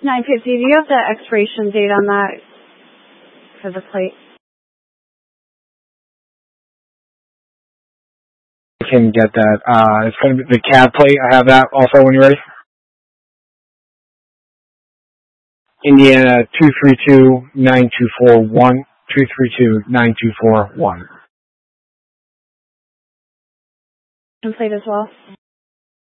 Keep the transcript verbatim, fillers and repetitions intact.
nine fifty, do you have the expiration date on that for the plate? I can get that. Uh, it's going to be the C A D plate. I have that also when you're ready. Indiana two three two nine two four one, two three two nine two four one. And plate as well?